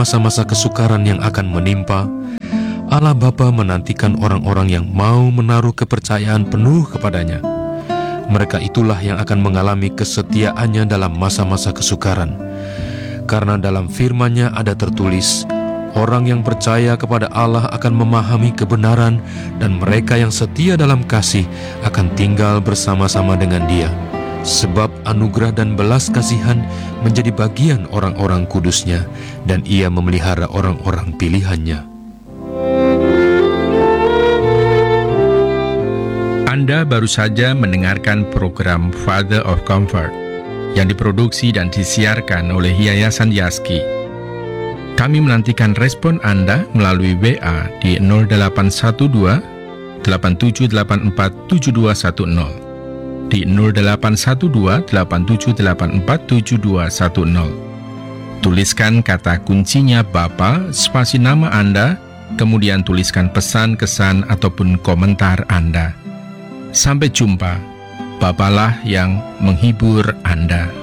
masa-masa kesukaran yang akan menimpa, Allah Bapa menantikan orang-orang yang mau menaruh kepercayaan penuh kepadanya. Mereka itulah yang akan mengalami kesetiaannya dalam masa-masa kesukaran. Karena dalam firman-Nya ada tertulis, orang yang percaya kepada Allah akan memahami kebenaran, dan mereka yang setia dalam kasih akan tinggal bersama-sama dengan Dia. Sebab anugerah dan belas kasihan menjadi bagian orang-orang kudus-Nya, dan Ia memelihara orang-orang pilihan-Nya. Anda baru saja mendengarkan program Father of Comfort yang diproduksi dan disiarkan oleh Yayasan Yaski. Kami menantikan respon Anda melalui WA di 0812 8784 7210, di 0812 8784 7210. Tuliskan kata kuncinya Bapa, spasi nama Anda, kemudian tuliskan pesan, kesan, ataupun komentar Anda. Sampai jumpa. Bapalah yang menghibur Anda.